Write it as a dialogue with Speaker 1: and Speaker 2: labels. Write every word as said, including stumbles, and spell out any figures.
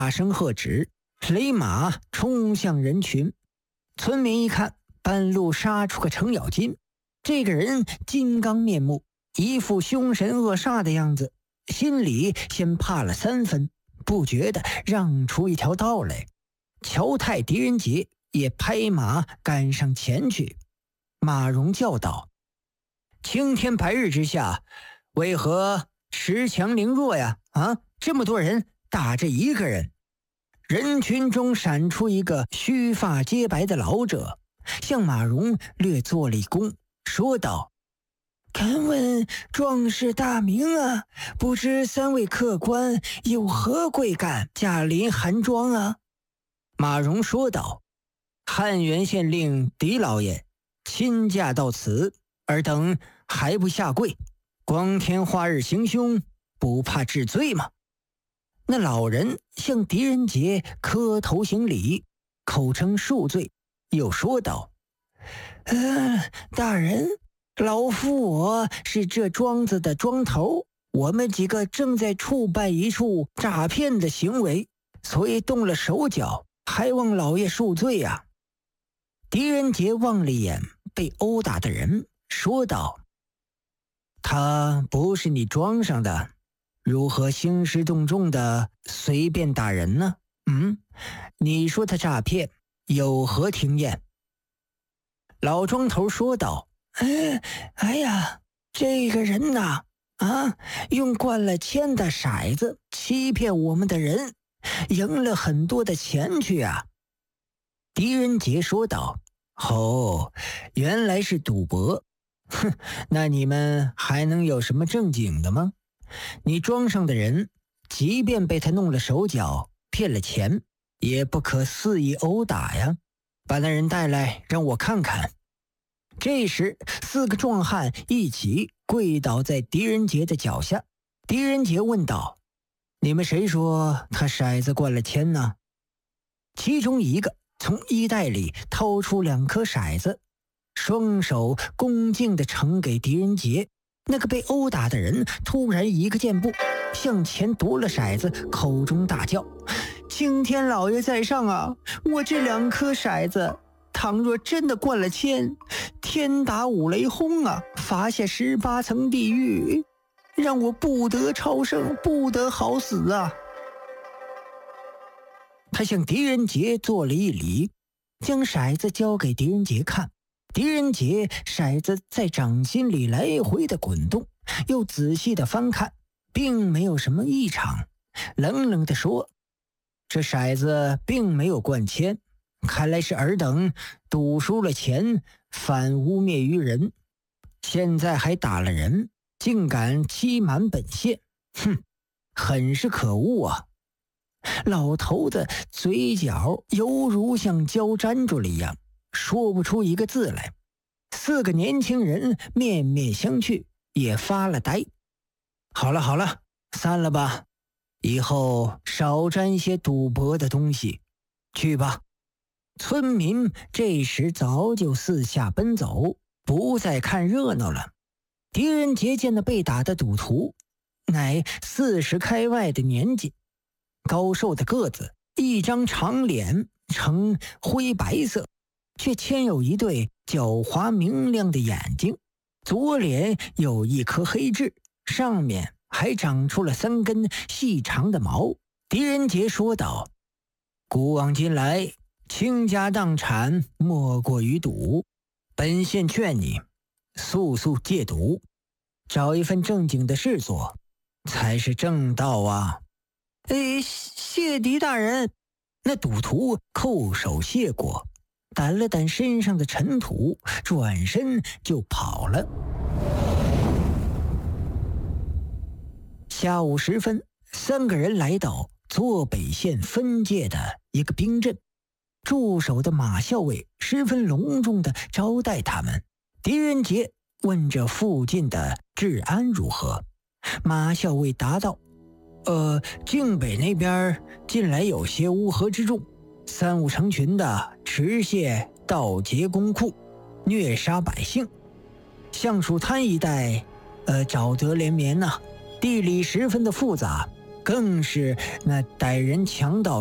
Speaker 1: 大声喝止，雷马冲向人群。村民一看，半路杀出个程咬金，这个人金刚面目，一副凶神恶煞的样子，心里先怕了三分，不觉得让出一条道来。乔太、狄仁杰也拍马赶上前去。马荣叫道：青天白日之下，为何恃强凌弱呀？啊，这么多人打着一个人。人群中闪出一个须发皆白的老者，向马荣略作了一躬，说道：敢问壮士大名啊？不知三位客官有何贵干，驾临寒庄啊？马荣说道：汉源县令狄老爷亲驾到此，尔等还不下跪？光天化日行凶，不怕治罪吗？那老人向狄仁杰磕头行礼，口称恕罪，又说道：呃，大人，老夫我是这庄子的庄头，我们几个正在触办一处诈骗的行为，所以动了手脚，还望老爷恕罪啊。狄仁杰望了一眼被殴打的人，说道：他不是你庄上的，如何兴师动众的随便打人呢？嗯，你说他诈骗，有何经验？老庄头说道：哎，哎呀，这个人呐，啊，用灌了铅的骰子欺骗我们的人，赢了很多的钱去啊。狄仁杰说道：哦，原来是赌博。哼，那你们还能有什么正经的吗？你庄上的人，即便被他弄了手脚，骗了钱，也不可肆意殴打呀。把那人带来，让我看看。这时，四个壮汉一起跪倒在狄仁杰的脚下。狄仁杰问道：你们谁说他骰子灌了铅呢？其中一个从衣袋里掏出两颗骰子，双手恭敬地呈给狄仁杰。那个被殴打的人突然一个箭步向前夺了骰子，口中大叫：青天老爷在上啊，我这两颗骰子倘若真的灌了铅，天打五雷轰啊，罚下十八层地狱，让我不得超生，不得好死啊。他向狄仁杰做了一礼，将骰子交给狄仁杰看。狄仁杰骰子在掌心里来回的滚动，又仔细的翻看，并没有什么异常，冷冷地说：这骰子并没有灌铅，看来是尔等赌输了钱，反污蔑于人，现在还打了人，竟敢欺瞒本县，哼，很是可恶啊。老头子嘴角犹如像胶粘住了一样，说不出一个字来。四个年轻人面面相觑，也发了呆。好了好了，散了吧，以后少沾些赌博的东西，去吧。村民这时早就四下奔走，不再看热闹了。狄仁杰见那被打的赌徒，乃四十开外的年纪，高瘦的个子，一张长脸呈灰白色，却嵌有一对狡猾明亮的眼睛，左脸有一颗黑痣，上面还长出了三根细长的毛。狄仁杰说道：古往今来，倾家荡产莫过于赌，本县劝你速速戒赌，找一份正经的事做，才是正道啊。哎，谢狄大人。那赌徒叩首谢过，掸了掸身上的尘土，转身就跑了。下午时分，三个人来到左北县分界的一个兵镇，驻守的马校尉十分隆重地招待他们。狄仁杰问这附近的治安如何，马校尉答道：呃，境北那边近来有些乌合之众，三五成群的持械盗劫公库，虐杀百姓。橡树滩一带，呃，沼泽连绵呐、啊，地理十分的复杂， 更是那歹人强盗